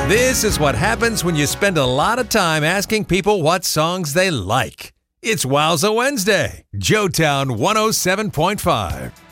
This is what happens when you spend a lot of time asking people what songs they like. It's Wowza Wednesday, Joetown 107.5.